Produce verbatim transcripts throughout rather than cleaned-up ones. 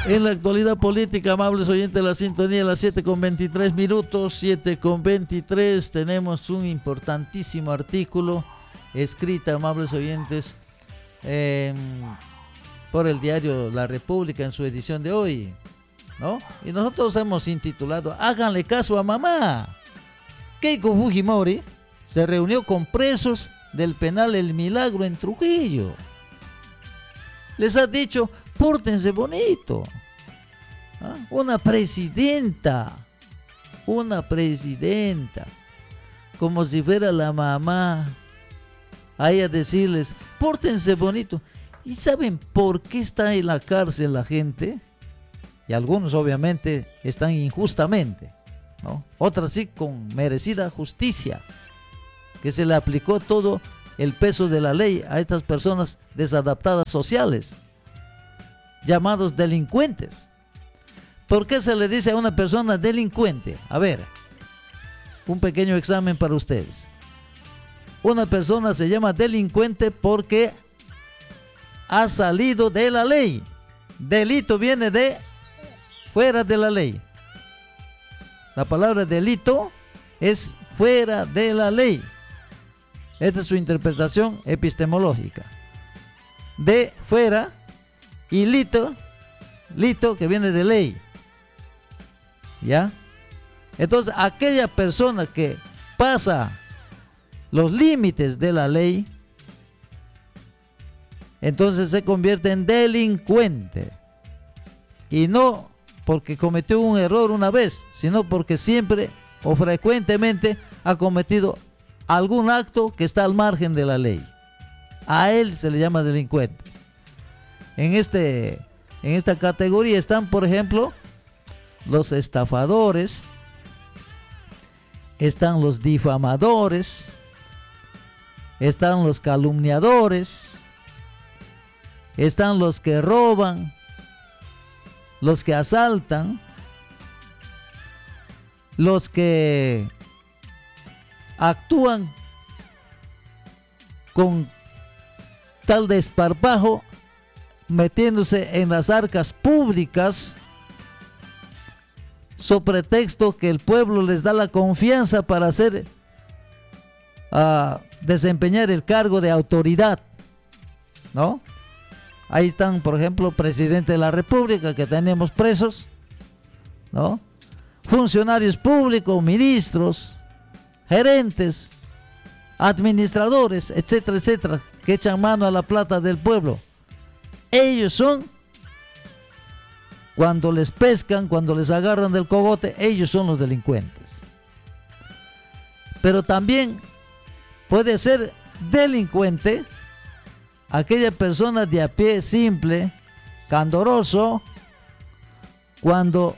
En la actualidad política, amables oyentes de la sintonía, a las siete con veintitrés minutos, siete con veintitrés, tenemos un importantísimo artículo escrito, amables oyentes, eh, por el diario La República en su edición de hoy, ¿no? Y nosotros hemos intitulado, háganle caso a mamá. Keiko Fujimori se reunió con presos del penal El Milagro en Trujillo. Les ha dicho, pórtense bonito. ¿Ah? Una presidenta, una presidenta, como si fuera la mamá, ahí a decirles, pórtense bonito. ¿Y saben por qué está en la cárcel la gente? Y algunos obviamente están injustamente, ¿no? Otras sí con merecida justicia, que se le aplicó todo el peso de la ley a estas personas desadaptadas sociales, llamados delincuentes. ¿Por qué se le dice a una persona delincuente? A ver, un pequeño examen para ustedes. Una persona se llama delincuente porque ha salido de la ley. Delito viene de fuera de la ley. La palabra delito es fuera de la ley. Esta es su interpretación epistemológica. De fuera y lito, lito que viene de ley. ¿Ya? Entonces, aquella persona que pasa los límites de la ley, entonces se convierte en delincuente. Y no porque cometió un error una vez, sino porque siempre o frecuentemente ha cometido algún acto que está al margen de la ley. A él se le llama delincuente. En, este, en esta categoría están, por ejemplo, los estafadores, están los difamadores, están los calumniadores, están los que roban, los que asaltan, los que actúan con tal desparpajo, metiéndose en las arcas públicas, sobre pretexto que el pueblo les da la confianza para hacer, uh, desempeñar el cargo de autoridad, ¿no? Ahí están, por ejemplo, presidente de la República, que tenemos presos, ¿no? Funcionarios públicos, ministros, gerentes, administradores, etcétera, etcétera, que echan mano a la plata del pueblo. Ellos son, cuando les pescan, cuando les agarran del cogote, ellos son los delincuentes. Pero también puede ser delincuente aquella persona de a pie simple, candoroso, cuando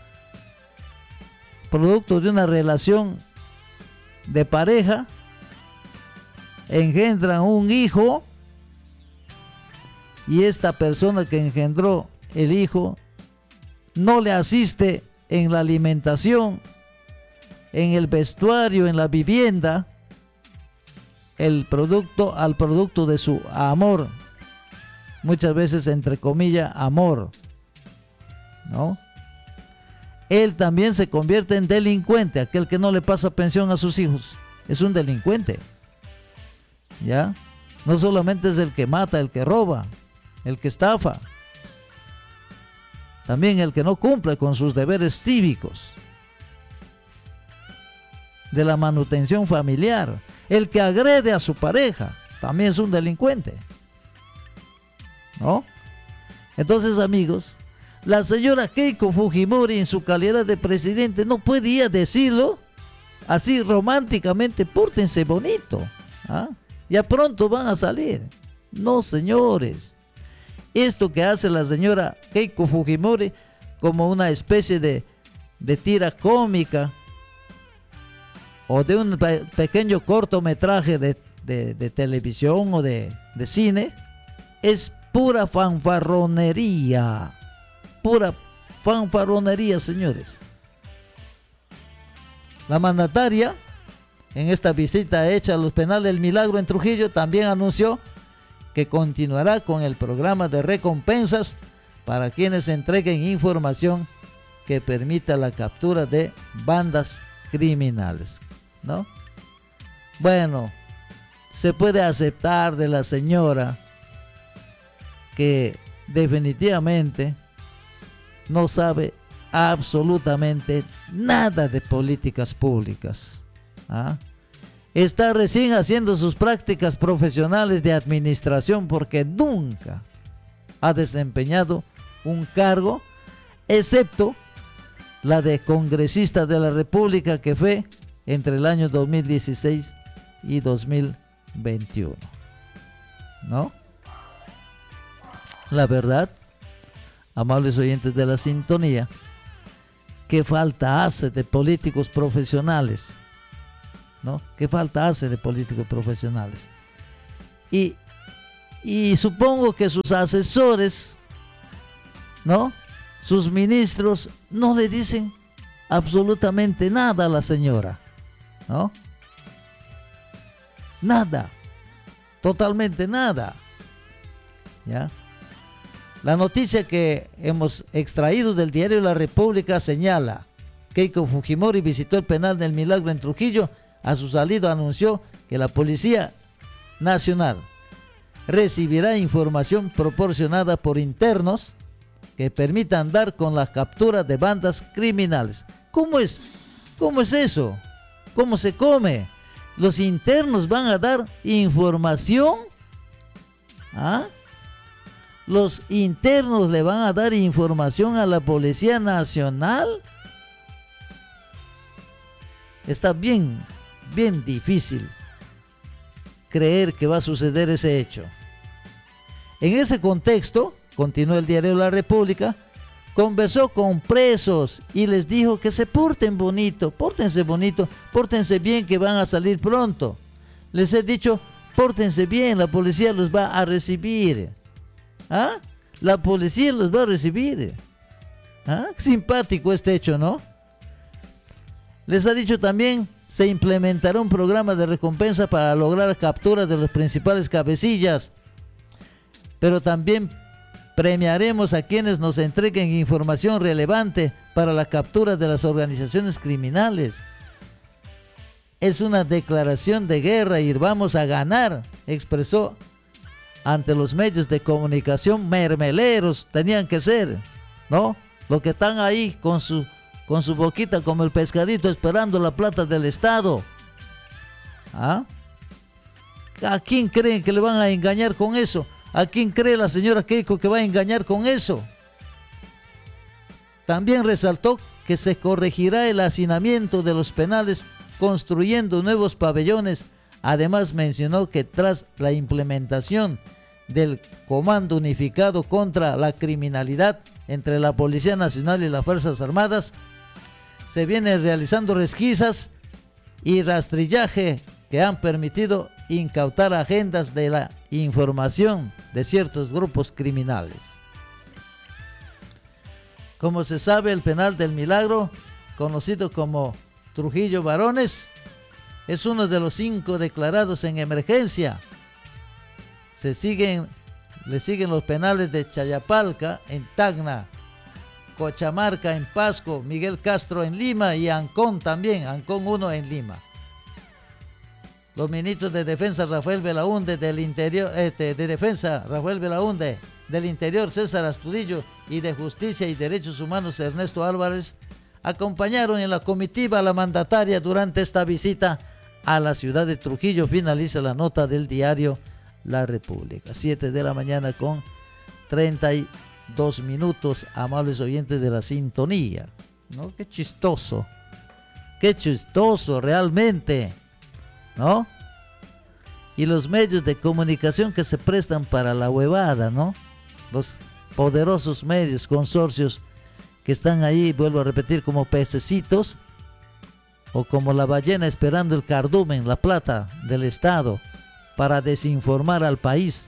producto de una relación de pareja engendran un hijo y esta persona que engendró el hijo no le asiste en la alimentación, en el vestuario, en la vivienda, el producto al producto de su amor, muchas veces entre comillas amor, ¿no? Él también se convierte en delincuente. Aquel que no le pasa pensión a sus hijos es un delincuente, ¿ya? No solamente es el que mata, el que roba, el que estafa, también el que no cumple con sus deberes cívicos de la manutención familiar, el que agrede a su pareja, también es un delincuente, ¿no? Entonces, amigos, la señora Keiko Fujimori, en su calidad de presidente, no podía decirlo así románticamente, pórtense bonito, ¿ah? Ya pronto van a salir. No, señores. Esto que hace la señora Keiko Fujimori como una especie de, de tira cómica o de un pe- pequeño cortometraje de, de, de televisión o de, de cine, es pura fanfarronería. Pura fanfarronería, señores. La mandataria, en esta visita hecha a los penales El Milagro en Trujillo, también anunció que continuará con el programa de recompensas para quienes entreguen información que permita la captura de bandas criminales, ¿no? Bueno, se puede aceptar de la señora que definitivamente no sabe absolutamente nada de políticas públicas, ¿ah? Está recién haciendo sus prácticas profesionales de administración porque nunca ha desempeñado un cargo, excepto la de congresista de la República, que fue entre el año dos mil dieciséis y dos mil veintiuno, ¿no? La verdad, amables oyentes de la sintonía, ¿qué falta hace de políticos profesionales? ¿No? ¿Qué falta hace de políticos profesionales? Y, y supongo que sus asesores, ¿no? Sus ministros no le dicen absolutamente nada a la señora, ¿no? Nada, totalmente nada, ¿ya? La noticia que hemos extraído del diario La República señala: Keiko Fujimori visitó el penal del Milagro en Trujillo. A su salida anunció que la Policía Nacional recibirá información proporcionada por internos que permitan dar con la captura de bandas criminales. ¿Cómo es? ¿Cómo es eso? ¿Cómo se come? ¿Los internos van a dar información? ¿Ah? ¿Los internos le van a dar información a la Policía Nacional? Está bien, bien difícil creer que va a suceder ese hecho. En ese contexto, continuó el diario La República, conversó con presos y les dijo que se porten bonito, pórtense bonito, pórtense bien, que van a salir pronto. Les he dicho, pórtense bien, la policía los va a recibir. ¿Ah? La policía los va a recibir. ¿Ah? Simpático este hecho, ¿no? Les ha dicho también, se implementará un programa de recompensa para lograr captura de los principales cabecillas, pero también premiaremos a quienes nos entreguen información relevante para la captura de las organizaciones criminales. Es una declaración de guerra y vamos a ganar, expresó ante los medios de comunicación. Mermeleros tenían que ser, ¿no? Los que están ahí con su con su boquita como el pescadito esperando la plata del Estado. ¿Ah? ¿A quién creen que le van a engañar con eso? ¿A quién cree la señora Keiko que va a engañar con eso? También resaltó que se corregirá el hacinamiento de los penales construyendo nuevos pabellones. Además mencionó que tras la implementación del Comando Unificado contra la Criminalidad entre la Policía Nacional y las Fuerzas Armadas, se vienen realizando resquisas y rastrillaje que han permitido incautar agendas de la información de ciertos grupos criminales. Como se sabe, el penal del Milagro, conocido como Trujillo Varones, es uno de los cinco declarados en emergencia. Se siguen, le siguen los penales de Chayapalca en Tacna, Cochamarca en Pasco, Miguel Castro en Lima y Ancón también, Ancón uno en Lima. Los ministros de Defensa Rafael Belaúnde del Interior, eh, de, de Defensa Rafael Belaúnde del Interior César Astudillo y de Justicia y Derechos Humanos Ernesto Álvarez acompañaron en la comitiva a la mandataria durante esta visita a la ciudad de Trujillo. Finaliza la nota del diario La República. siete de la mañana con treinta y dos minutos, amables oyentes de la sintonía. ¿No? Qué chistoso. Qué chistoso realmente, ¿no? Y los medios de comunicación que se prestan para la huevada, ¿no? Los poderosos medios, consorcios que están ahí, vuelvo a repetir, como pececitos o como la ballena esperando el cardumen, la plata del Estado, para desinformar al país.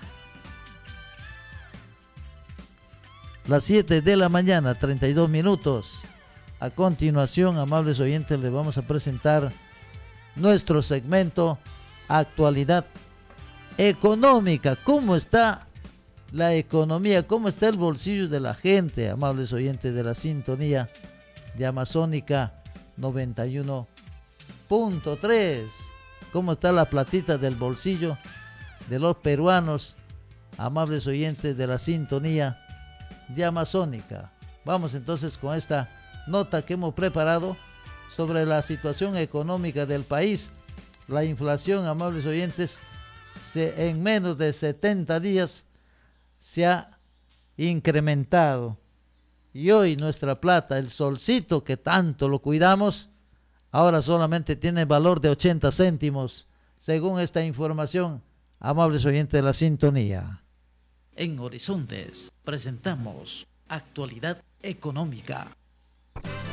Las siete de la mañana, treinta y dos minutos. A continuación, amables oyentes, les vamos a presentar nuestro segmento Actualidad Económica. ¿Cómo está la economía, cómo está el bolsillo de la gente, amables oyentes de la sintonía de Amazónica noventa y uno punto tres. Cómo está la platita del bolsillo de los peruanos, amables oyentes de la sintonía de Amazónica. Vamos entonces con esta nota que hemos preparado sobre la situación económica del país. La inflación, amables oyentes, se, en menos de setenta días se ha incrementado. Y hoy nuestra plata, el solcito que tanto lo cuidamos, ahora solamente tiene valor de ochenta céntimos, según esta información, amables oyentes de la sintonía. En Horizontes presentamos Actualidad Económica.